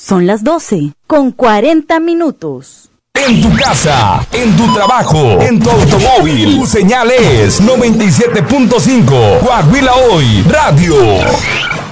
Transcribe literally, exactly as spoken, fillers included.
Son las doce con cuarenta minutos. En tu casa, en tu trabajo, en tu automóvil, tu señal es noventa y siete punto cinco. Coahuila Hoy Radio.